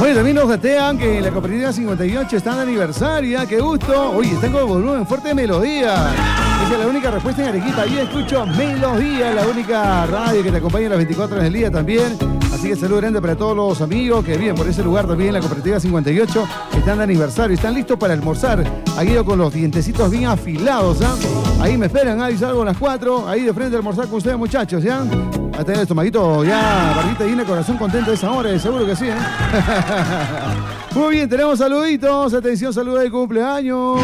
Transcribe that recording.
Oye, también nos datean que la Cooperativa 58 está de aniversario. ¡Qué gusto! Oye, están con volumen fuerte de melodía. Esa es la única respuesta en Arequipa. Ahí escucho Melodía, la única radio que te acompaña las 24 horas del día también. Así que saludo grande para todos los amigos que viven por ese lugar también, la Cooperativa 58, que están de aniversario, están listos para almorzar. Aquí yo con los dientecitos bien afilados, ¿ah? Ahí me esperan, ahí salgo a las 4, ahí de frente a almorzar con ustedes, muchachos, ¿ya? A tener el estomaguito ya, barrita llena, corazón contento de esa hora, seguro que sí, ¿eh? Muy bien, tenemos saluditos, atención, saludos de cumpleaños.